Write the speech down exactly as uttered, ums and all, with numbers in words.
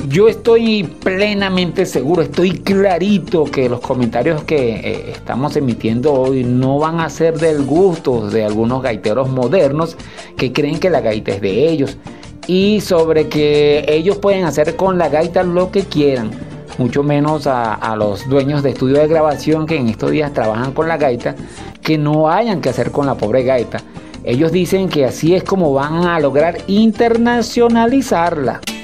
yo estoy plenamente seguro, estoy clarito que los comentarios que eh, estamos emitiendo hoy no van a ser del gusto de algunos gaiteros modernos que creen que la gaita es de ellos y sobre que ellos pueden hacer con la gaita lo que quieran, mucho menos a, a los dueños de estudios de grabación que en estos días trabajan con la gaita, que no hayan que hacer con la pobre gaita. Ellos dicen que así es como van a lograr internacionalizarla.